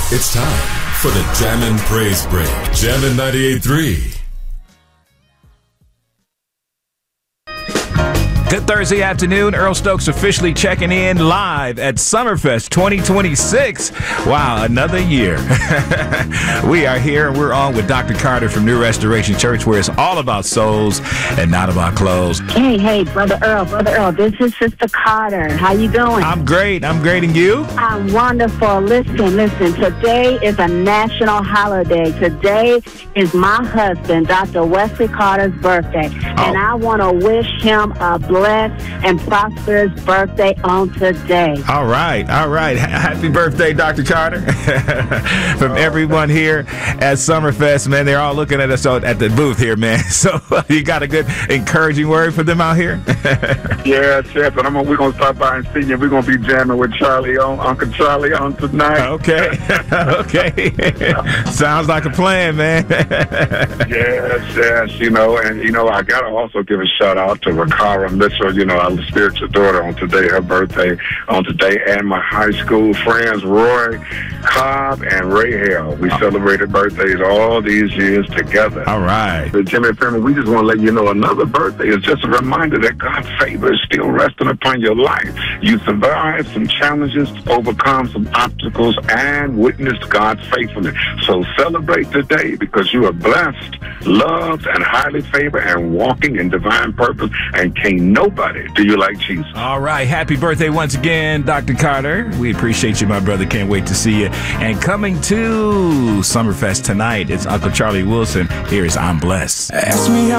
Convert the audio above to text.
It's time for the Jammin' Praise Break. Jammin' 98.3. Good Thursday afternoon. Earl Stokes officially checking in live at Summerfest 2026. Wow, another year. We are here and we're on with Dr. Carter from New Restoration Church, where it's all about souls and not about clothes. Hey, Brother Earl, this is Sister Carter. How you doing? I'm great. And you? I'm wonderful. Listen. Today is a national holiday. Today is my husband, Dr. Wesley Carter's birthday. And I want to wish him a blessed and prosperous birthday on today. All right. Happy birthday, Dr. Carter. From everyone here at Summerfest, man. They're all looking at us at the booth here, man. So you got a good encouraging word for them out here? Yes. And we're going to stop by and see you. We're going to be jamming with Uncle Charlie on tonight. Okay. Sounds like a plan, man. Yes. I got to also give a shout out to Rakara Mitchell, our spiritual daughter on today, her birthday on today, and my high school friends, Roy Cobb and Ray Hale. We celebrated birthdays all these years together. All right. The Jimmy family, we just want to let you know another birthday is just a reminder that God's favor is still resting upon your life. You survived some challenges, overcome some obstacles, and witnessed God's faithfulness. So celebrate today because you are blessed, loved, and highly favored and walking in divine purpose, and can't nobody do you like Jesus. All right. Happy birthday once again, Dr. Carter. We appreciate you, my brother. Can't wait to see you. And coming to Summerfest tonight, it's Uncle Charlie Wilson. Here's I'm Blessed. Ask me how